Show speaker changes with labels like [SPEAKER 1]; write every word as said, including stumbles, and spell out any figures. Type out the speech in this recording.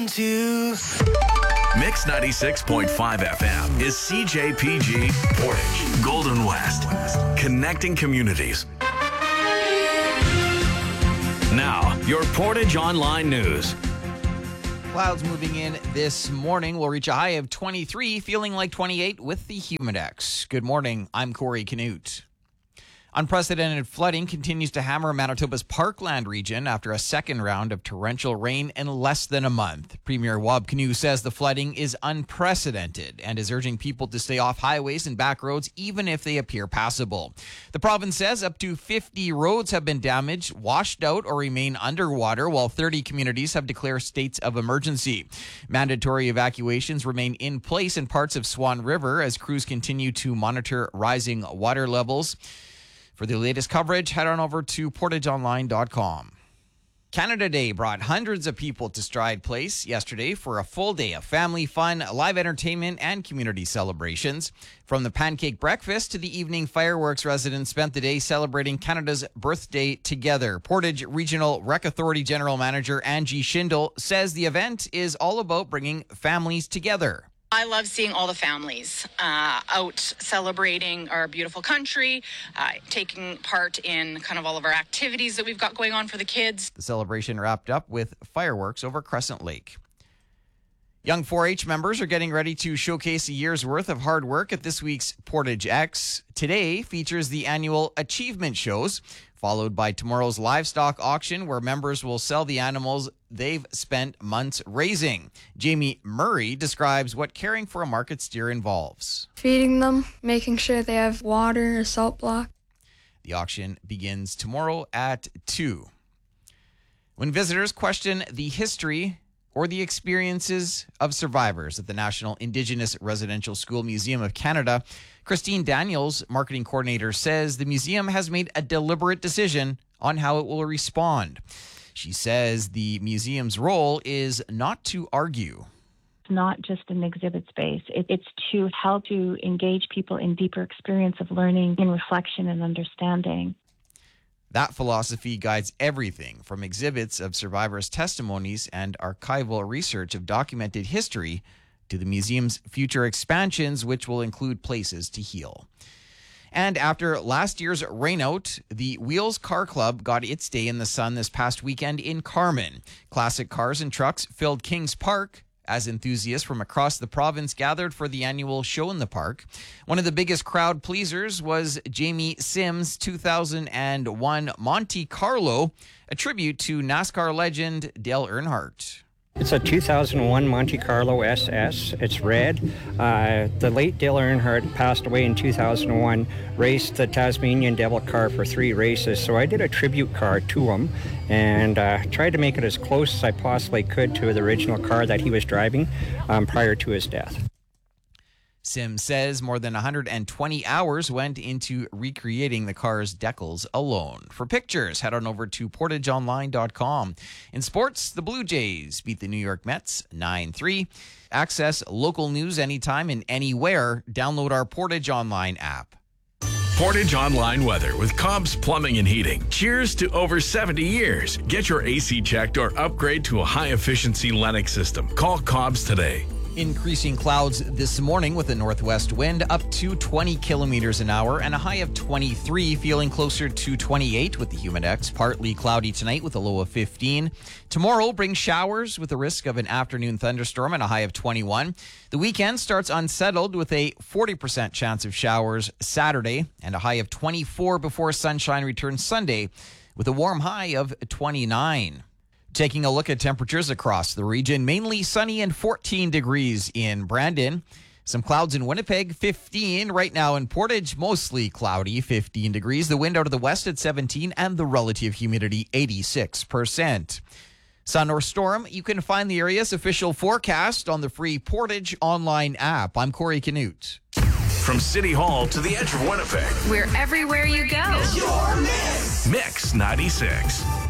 [SPEAKER 1] To Mix ninety-six point five F M is C J P G Portage, Golden West, connecting communities. Now, your Portage Online News.
[SPEAKER 2] Clouds moving in this morning will reach a high of twenty-three, feeling like twenty-eight with the Humidex. Good morning, I'm Corey Canute. Unprecedented flooding continues to hammer Manitoba's Parkland region after a second round of torrential rain in less than a month. Premier Wab Kinew says the flooding is unprecedented and is urging people to stay off highways and back roads even if they appear passable. The province says up to fifty roads have been damaged, washed out, or remain underwater, while thirty communities have declared states of emergency. Mandatory evacuations remain in place in parts of Swan River as crews continue to monitor rising water levels. For the latest coverage, head on over to portage online dot com. Canada Day brought hundreds of people to Stride Place yesterday for a full day of family fun, live entertainment, and community celebrations. From the pancake breakfast to the evening fireworks, residents spent the day celebrating Canada's birthday together. Portage Regional Rec Authority General Manager Angie Schindel says the event is all about bringing families together.
[SPEAKER 3] I love seeing all the families uh, out celebrating our beautiful country, uh, taking part in kind of all of our activities that we've got going on for the kids.
[SPEAKER 2] The celebration wrapped up with fireworks over Crescent Lake. Young four H members are getting ready to showcase a year's worth of hard work at this week's Portage X. Today features the annual achievement shows, followed by tomorrow's livestock auction where members will sell the animals they've spent months raising. Jamie Murray describes what caring for a market steer involves.
[SPEAKER 4] Feeding them, making sure they have water, a salt block.
[SPEAKER 2] The auction begins tomorrow at two. When visitors question the history or the experiences of survivors at the National Indigenous Residential School Museum of Canada, Christine Daniels, marketing coordinator, says the museum has made a deliberate decision on how it will respond. She says the museum's role is not to argue.
[SPEAKER 5] It's not just an exhibit space. It, it's to help to engage people in deeper experience of learning, in reflection and understanding.
[SPEAKER 2] That philosophy guides everything from exhibits of survivors' testimonies and archival research of documented history to the museum's future expansions, which will include places to heal. And after last year's rainout, the Wheels Car Club got its day in the sun this past weekend in Carman. Classic cars and trucks filled Kings Park as enthusiasts from across the province gathered for the annual show in the park. One of the biggest crowd pleasers was Jamie Sims' two thousand one Monte Carlo, a tribute to NASCAR legend Dale Earnhardt.
[SPEAKER 6] It's a two thousand one Monte Carlo S S. It's red. Uh, the late Dale Earnhardt passed away in two thousand one, raced the Tasmanian Devil car for three races, so I did a tribute car to him and uh, tried to make it as close as I possibly could to the original car that he was driving um, prior to his death.
[SPEAKER 2] Sims says more than one hundred twenty hours went into recreating the car's decals alone. For pictures, head on over to portage online dot com. In sports, the Blue Jays beat the New York Mets nine three. Access local news anytime and anywhere. Download our Portage Online app.
[SPEAKER 1] Portage Online weather with Cobb's Plumbing and Heating. Cheers to over seventy years. Get your A C checked or upgrade to a high-efficiency Lennox system. Call Cobb's today.
[SPEAKER 2] Increasing clouds this morning with a northwest wind up to twenty kilometers an hour and a high of twenty-three, feeling closer to twenty-eight with the Humidex. Partly cloudy tonight with a low of fifteen. Tomorrow brings showers with a risk of an afternoon thunderstorm and a high of twenty-one. The weekend starts unsettled with a forty percent chance of showers Saturday and a high of twenty-four before sunshine returns Sunday with a warm high of twenty-nine. Taking a look at temperatures across the region, mainly sunny and fourteen degrees in Brandon. Some clouds in Winnipeg, fifteen. Right now in Portage, mostly cloudy, fifteen degrees. The wind out of the west at seventeen and the relative humidity, eighty-six percent. Sun or storm, you can find the area's official forecast on the free Portage Online app. I'm Corey Canute.
[SPEAKER 1] From City Hall to the edge of Winnipeg.
[SPEAKER 7] We're everywhere you go.
[SPEAKER 1] Your Mix. Mix ninety-six.